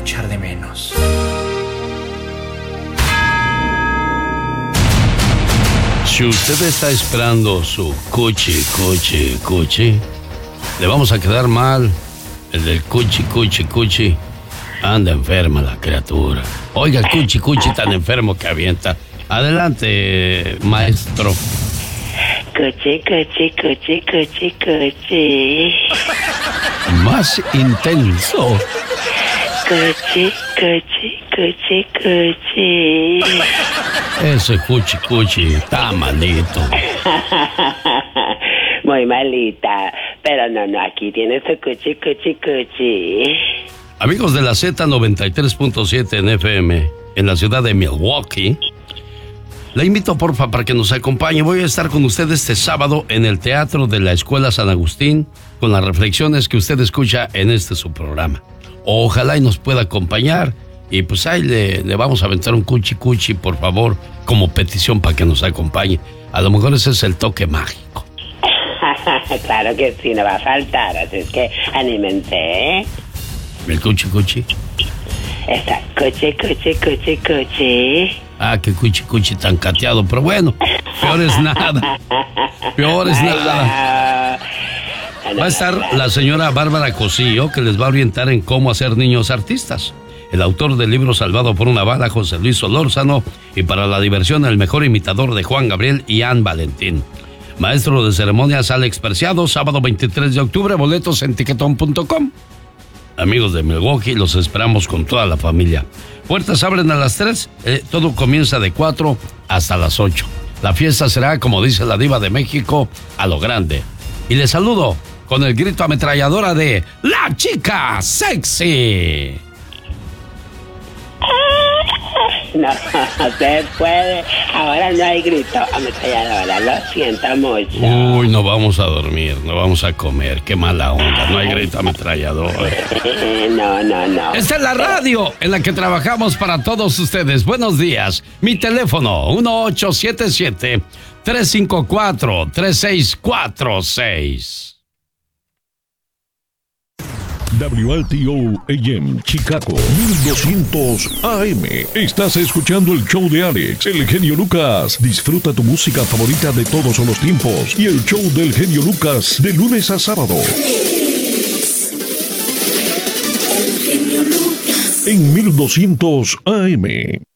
echar de menos. Si usted está esperando su cuchi, le vamos a quedar mal. El del cuchi, anda enferma la criatura. Oiga, el cuchi tan enfermo que avienta. Adelante, maestro. Cuchi. Más intenso. Cuchi. Ese cuchi está malito. Muy malita. Pero no, aquí tiene su cuchi. Amigos de la Z93.7 en FM, en la ciudad de Milwaukee, le invito porfa para que nos acompañe. Voy a estar con usted este sábado en el Teatro de la Escuela San Agustín con las reflexiones que usted escucha en su programa. Ojalá y nos pueda acompañar y pues ahí le vamos a aventar un cuchi, por favor, como petición para que nos acompañe. A lo mejor ese es el toque mágico. Claro que sí, no va a faltar, así es que anímense, ¿eh? El cuchi. Está cuchi. Ah, qué cuchi tan cateado, pero bueno, peor es nada. Va a estar la señora Bárbara Cosillo, que les va a orientar en cómo hacer niños artistas. El autor del libro Salvado por una bala, José Luis Solórzano, y para la diversión, el mejor imitador de Juan Gabriel y Ann Valentín. Maestro de ceremonias, Alex Preciado, sábado 23 de octubre, boletos en tiquetón.com. Amigos de Milwaukee, los esperamos con toda la familia. Puertas abren a las 3, todo comienza de 4 hasta las 8. La fiesta será, como dice la diva de México, a lo grande. Y les saludo con el grito ametralladora de La Chica Sexy. No se puede. Ahora no hay grito ametralladora. Lo siento mucho. Uy, no vamos a dormir, no vamos a comer. Qué mala onda. No hay grito ametralladora. No. Esta es la radio en la que trabajamos para todos ustedes. Buenos días. Mi teléfono, 1877-354-3646. WLTO AM Chicago 1200 AM. Estás escuchando el show de Alex, el genio Lucas. Disfruta tu música favorita de todos los tiempos y el show del genio Lucas de lunes a sábado. El genio Lucas. En 1200 AM.